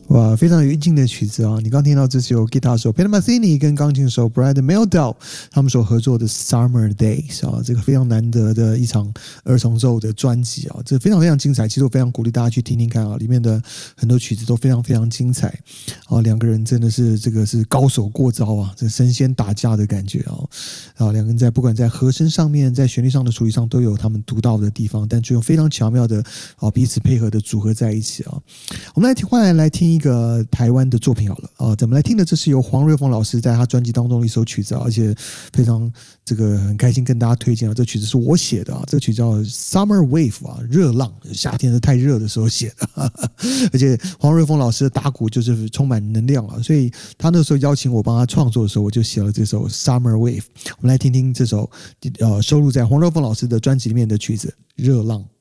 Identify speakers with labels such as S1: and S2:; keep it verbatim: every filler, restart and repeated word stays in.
S1: 哇，非常有意境的曲子啊！你刚听到这是由吉他手 Peter Mazzini 跟钢琴手 Brad Mehldau 他们所合作的 Summer Days 啊，这个非常难得的一场儿童奏的专辑啊，这非常非常精彩。其实我非常鼓励大家去听听看啊，里面的很多曲子都非常非常精彩啊，两个人真的是这个是高手过招啊，这神仙打架的感觉啊啊，两个人在不管在和声上面，在旋律上的处理上都有他们独到的地方，但最后非常巧妙的啊彼此配合的组合在一起啊。我们来听，换来来听一个台湾的作品好了啊，咱们来听的这是由黄瑞丰老师在他专辑当中的一首曲子啊，而且非常这个很开心跟大家推荐啊，这曲子是我写的啊，这个曲叫 Summer Wave 啊，热浪，夏天是太热的时候写的，哈哈，而且黄瑞丰老师的打鼓就是充满能量啊，所以他那时候邀请我帮他创作的时候，我就写了这首 Summer Wave。我们来听听这首呃收录在黄瑞丰老师的专辑里面的曲子《热浪》。